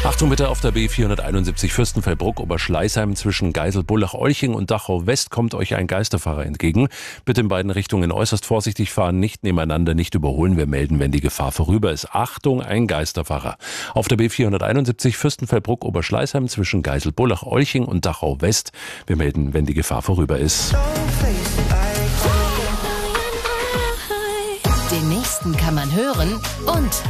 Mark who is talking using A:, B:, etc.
A: Achtung bitte, auf der B471 Fürstenfeldbruck-Oberschleißheim zwischen Geisel-Bullach-Olching und Dachau-West kommt euch ein Geisterfahrer entgegen. Bitte in beiden Richtungen äußerst vorsichtig fahren, nicht nebeneinander, nicht überholen. Wir melden, wenn die Gefahr vorüber ist. Achtung, ein Geisterfahrer. Auf der B471 Fürstenfeldbruck-Oberschleißheim zwischen Geisel-Bullach-Olching und Dachau-West. Wir melden, wenn die Gefahr vorüber ist.
B: Den nächsten kann man hören und